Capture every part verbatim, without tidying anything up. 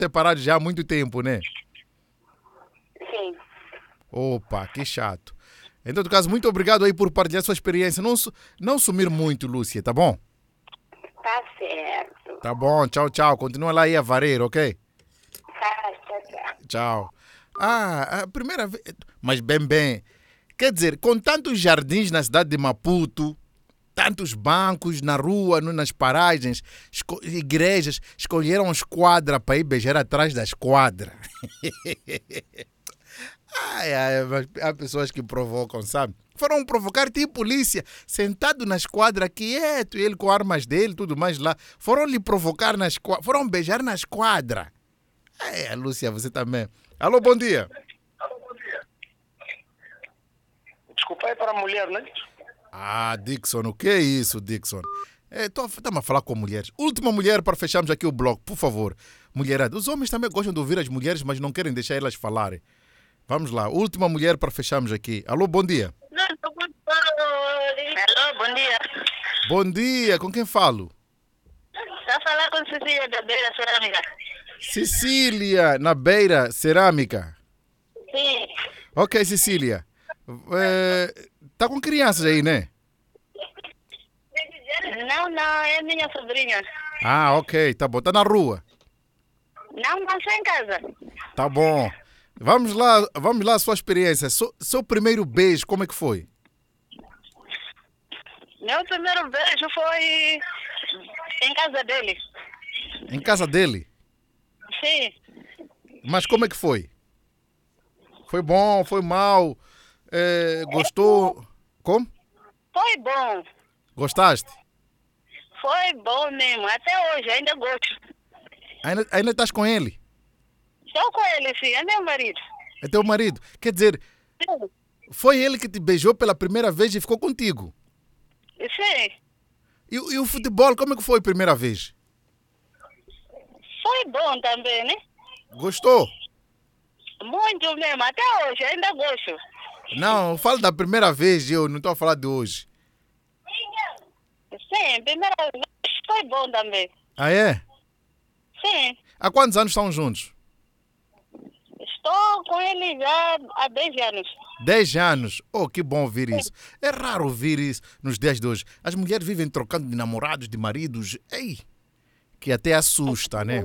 separados já há muito tempo, né? Sim. Opa, que chato. Em todo caso, muito obrigado aí por partilhar sua experiência. Não, su- não sumir muito, Lúcia, tá bom? Tá certo. Tá bom, tchau, tchau. Continua lá aí a vareiro, ok? Tá, tchau, tchau. Tchau. Ah, a primeira vez... Mas bem, bem. Quer dizer, com tantos jardins na cidade de Maputo, tantos bancos na rua, no- nas paragens, esco- igrejas, escolheram esquadra para ir beijar atrás da esquadra. Ai, ai, mas há pessoas que provocam, sabe? Foram provocar tipo polícia, sentado na esquadra, quieto, e ele com armas dele, tudo mais lá. Foram lhe provocar na esquadra, foram beijar na esquadra. É, Lúcia, você também. Alô, bom dia. Desculpa, é para a mulher, né? Ah, Dixon, o que é isso, Dixon? Estamos a falar com mulheres. Última mulher para fecharmos aqui o bloco, por favor. Mulherada, os homens também gostam de ouvir as mulheres, mas não querem deixar elas falarem. Vamos lá, última mulher para fecharmos aqui. Alô, bom dia. Alô, bom dia. Bom dia, com quem falo? Está a falar com Cecília da Beira Cerâmica? Cecília, na Beira Cerâmica. Sim. Ok, Cecília. Tá com crianças aí, né? Não, não, é minha sobrinha. Ah, ok, tá bom. Tá na rua. Não, não sou em casa. Tá bom. Vamos lá, vamos lá a sua experiência. Seu, seu primeiro beijo, como é que foi? Meu primeiro beijo foi em casa dele. Em casa dele? Sim. Mas como é que foi? Foi bom, foi mal? É, gostou? Como? Foi bom. Gostaste? Foi bom mesmo. Até hoje, ainda gosto. Ainda, ainda estás com ele? Estou com ele, sim. É meu marido. É teu marido? Quer dizer, Sim. foi ele que te beijou pela primeira vez e ficou contigo? Sim. E, e o futebol, como é que foi a primeira vez? Foi bom também, né? Gostou? Muito mesmo. Até hoje, ainda gosto. Não, eu falo da primeira vez, eu não estou a falar de hoje. Sim, primeira vez foi bom também. Ah, é? Sim. Há quantos anos estão juntos? Estou com ele já há dez anos. Dez anos. Oh, que bom ouvir isso. É raro ouvir isso nos dias de hoje. As mulheres vivem trocando de namorados, de maridos. Ei, que até assusta, né?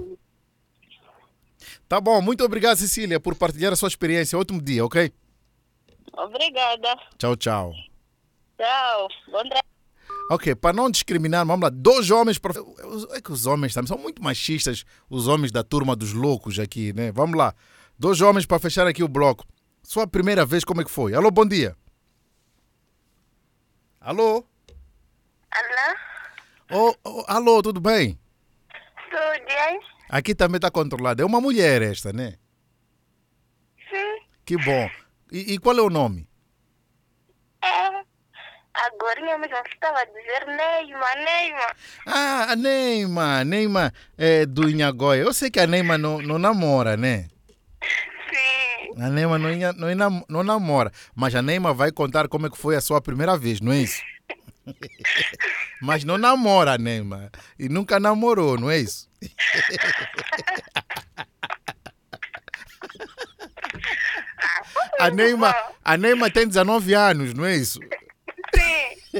Tá bom, muito obrigado, Cecília, por partilhar a sua experiência. Ótimo dia, ok? Obrigada. Tchau, tchau. Tchau. Bom trabalho. Ok, para não discriminar, vamos lá, dois homens... Para... É que os homens também são muito machistas, os homens da turma dos loucos aqui, né? Vamos lá, dois homens para fechar aqui o bloco. Sua primeira vez, como é que foi? Alô, bom dia. Alô? Alô? Oh, oh, alô, tudo bem? Tudo bem? Aqui também está controlado. É uma mulher esta, né? Sim. Que bom. E, e qual é o nome? É. Agora eu já estava a dizer Neima, Neima. Ah, a Neima. Neima é do Inhagoia. Eu sei que a Neima não, não namora, né? Sim. A Neima não, ia- não, ia- não namora. Mas a Neima vai contar como é que foi a sua primeira vez, não é isso? Mas não namora a Neima. E nunca namorou, não é isso? A Neima, a Neima tem dezenove anos, não é isso? Sim.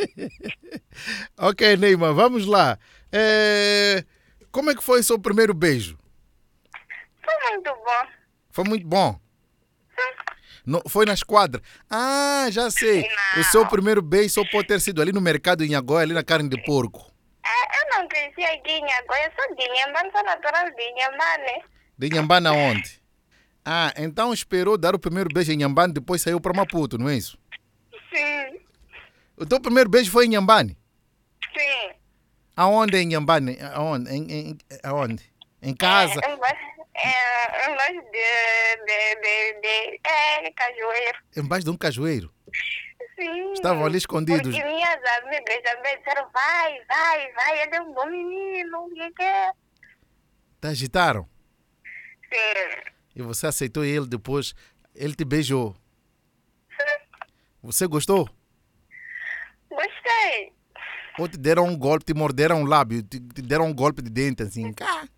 Ok, Neima, vamos lá. É, Como é que foi o seu primeiro beijo? Foi muito bom. Foi muito bom. No- foi na esquadra? Ah, já sei. Não. O seu primeiro beijo só pode ter sido ali no mercado em Agóia, ali na carne de porco. É, eu não cresci aqui em Agora, eu sou de Inhambane, sou natural de Inhambane. De Inhambane aonde? Ah, então esperou dar o primeiro beijo em Inhambane, depois saiu para Maputo, não é isso? Sim. O teu primeiro beijo foi em Inhambane? Sim. Aonde em Inhambane? Aonde? Em, em, aonde? Em casa? É, embaixo, é, embaixo de, de, de, de, é, cajueiro. Embaixo de um cajueiro? Sim. Estavam ali escondidos? Porque minhas amigas também disseram, vai, vai, vai, ele é um bom menino, o que que é? Te agitaram? Sim. E você aceitou ele depois, ele te beijou. Você gostou? Gostei. Ou te deram um golpe, te morderam um lábio, te, te deram um golpe de dente assim. Ah,